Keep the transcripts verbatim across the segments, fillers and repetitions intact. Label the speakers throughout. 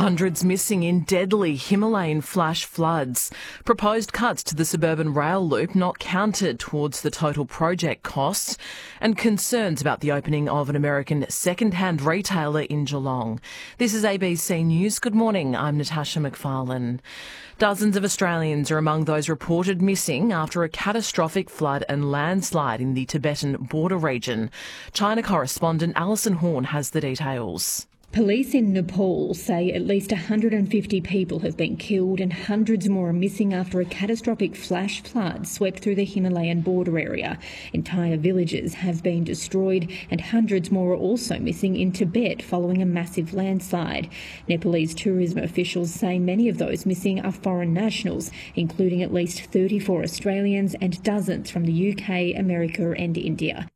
Speaker 1: Hundreds missing in deadly Himalayan flash floods. Proposed cuts to the suburban rail loop not counted towards the total project costs, and concerns about the opening of an American second-hand retailer in Geelong. This is A B C News. Good morning, I'm Natasha McFarlane. Dozens of Australians are among those reported missing after a catastrophic flood and landslide in the Tibetan border region. China correspondent Alison Horn has the details.
Speaker 2: Police in Nepal say at least one hundred fifty people have been killed and hundreds more are missing after a catastrophic flash flood swept through the Himalayan border area. Entire villages have been destroyed and hundreds more are also missing in Tibet following a massive landslide. Nepalese tourism officials say many of those missing are foreign nationals, including at least thirty-four Australians and dozens from the U K, America and India.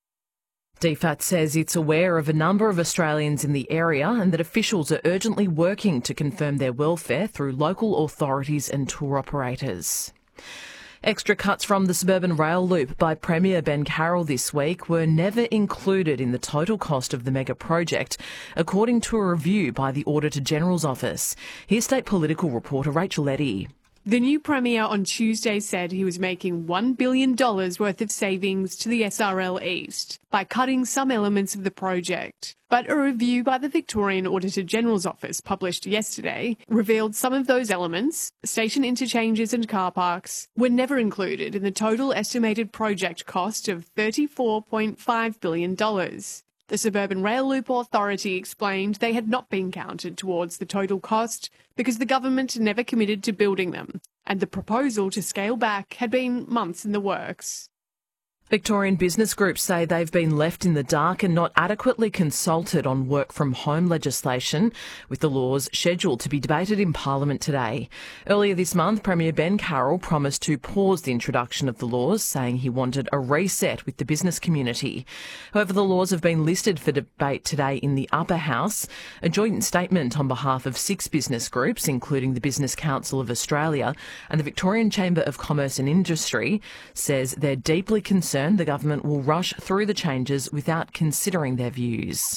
Speaker 1: D F A T says it's aware of a number of Australians in the area and that officials are urgently working to confirm their welfare through local authorities and tour operators. Extra cuts from the suburban rail loop by Premier Ben Carroll this week were never included in the total cost of the mega project, according to a review by the Auditor-General's Office. Here's State Political reporter Rachel Eddy.
Speaker 3: The new Premier on Tuesday said he was making one billion dollars worth of savings to the S R L East by cutting some elements of the project. But a review by the Victorian Auditor-General's Office published yesterday revealed some of those elements, station interchanges and car parks, were never included in the total estimated project cost of thirty-four point five billion dollars. The Suburban Rail Loop Authority explained they had not been counted towards the total cost because the government never committed to building them, and the proposal to scale back had been months in the works. Victorian business groups say they've been left in the dark and not adequately consulted on work-from-home legislation, with the laws scheduled to be debated in Parliament today. Earlier this month, Premier Ben Carroll promised to pause the introduction of the laws, saying he wanted a reset with the business community. However, the laws have been listed for debate today in the Upper House. A joint statement on behalf of six business groups, including the Business Council of Australia and the Victorian Chamber of Commerce and Industry, says they're deeply concerned the government will rush through the changes without considering their views.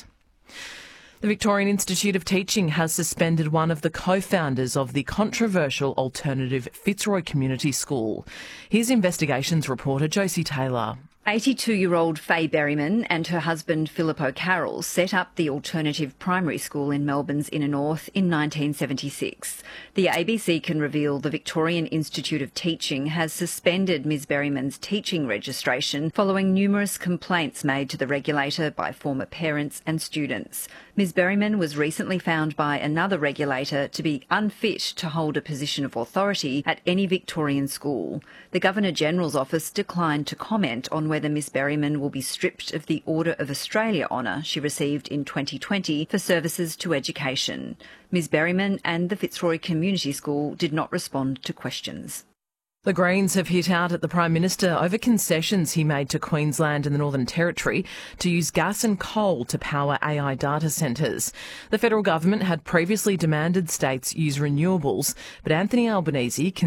Speaker 3: The Victorian Institute of Teaching has suspended one of the co-founders of the controversial alternative Fitzroy Community School. Here's Investigations reporter Josie Taylor.
Speaker 4: eighty-two-year-old Faye Berryman and her husband Philip O'Carroll set up the alternative primary school in Melbourne's Inner North in nineteen seventy-six. The A B C can reveal the Victorian Institute of Teaching has suspended Ms Berryman's teaching registration following numerous complaints made to the regulator by former parents and students. Ms Berryman was recently found by another regulator to be unfit to hold a position of authority at any Victorian school. The Governor-General's Office declined to comment on whether Ms Berryman will be stripped of the Order of Australia honour she received in twenty twenty for services to education. Ms Berryman and the Fitzroy Community School did not respond to questions.
Speaker 1: The Greens have hit out at the Prime Minister over concessions he made to Queensland and the Northern Territory to use gas and coal to power A I data centres. The federal government had previously demanded states use renewables, but Anthony Albanese